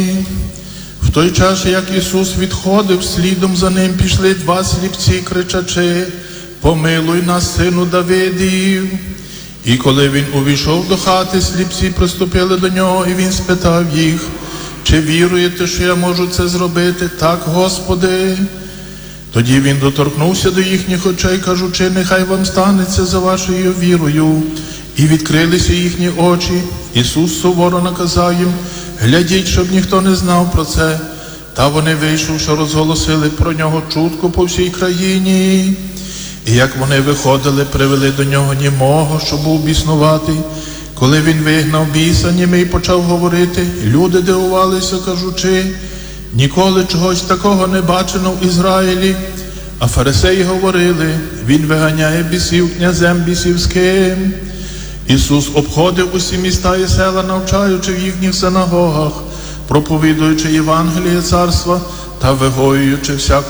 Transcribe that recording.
В той час, як Ісус відходив, слідом за ним пішли два сліпці, кричачи: «Помилуй нас, сину Давидів!» І коли він увійшов до хати, сліпці приступили до нього, і він спитав їх: «Чи віруєте, що я можу це зробити?» «Так, Господи». Тоді він доторкнувся до їхніх очей, кажучи: «Нехай вам станеться за вашою вірою». І відкрилися їхні очі. Ісус суворо наказав їм: «Глядіть, щоб ніхто не знав про це». Та вони, вийшовши, розголосили про нього чутку по всій країні. І як вони виходили, привели до нього німого, що був біснуватий. Коли він вигнав біса, німий почав говорити. Люди дивувалися, кажучи: «Ніколи чогось такого не бачено в Ізраїлі». А фарисеї говорили: «Він виганяє бісів князем бісівським». Ісус обходив усі міста і села, навчаючи в їхніх синагогах, проповідуючи Євангеліє царства та вигоюючи всяку